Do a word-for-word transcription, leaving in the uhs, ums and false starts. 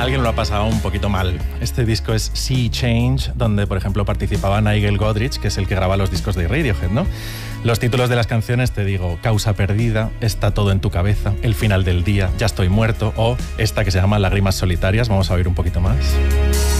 alguien lo ha pasado un poquito mal. Este disco es Sea Change, donde, por ejemplo, participaba Nigel Godrich, que es el que graba los discos de Radiohead, ¿no? Los títulos de las canciones, te digo, Causa perdida, Está todo en tu cabeza, El final del día, Ya estoy muerto, o esta que se llama Lágrimas solitarias. Vamos a oír un poquito más.